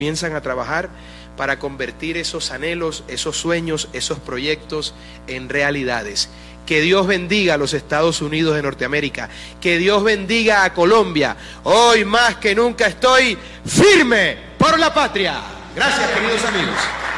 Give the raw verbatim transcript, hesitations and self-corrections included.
comienzan a trabajar para convertir esos anhelos, esos sueños, esos proyectos en realidades. Que Dios bendiga a los Estados Unidos de Norteamérica, que Dios bendiga a Colombia. Hoy más que nunca estoy firme por la patria. Gracias, queridos amigos.